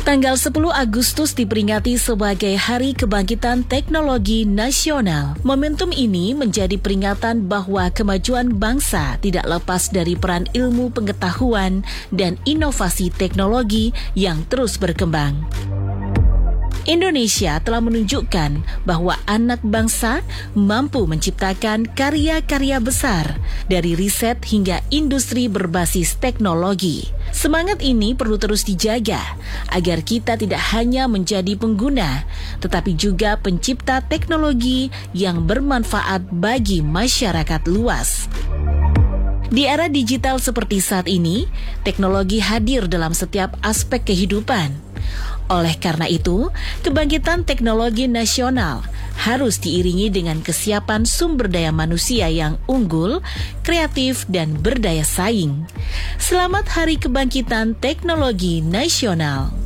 Tanggal 10 Agustus diperingati sebagai Hari Kebangkitan Teknologi Nasional. Momentum ini menjadi peringatan bahwa kemajuan bangsa tidak lepas dari peran ilmu pengetahuan dan inovasi teknologi yang terus berkembang. Indonesia telah menunjukkan bahwa anak bangsa mampu menciptakan karya-karya besar dari riset hingga industri berbasis teknologi. Semangat ini perlu terus dijaga agar kita tidak hanya menjadi pengguna, tetapi juga pencipta teknologi yang bermanfaat bagi masyarakat luas. Di era digital seperti saat ini, teknologi hadir dalam setiap aspek kehidupan. Oleh karena itu, kebangkitan teknologi nasional harus diiringi dengan kesiapan sumber daya manusia yang unggul, kreatif, dan berdaya saing. Selamat Hari Kebangkitan Teknologi Nasional.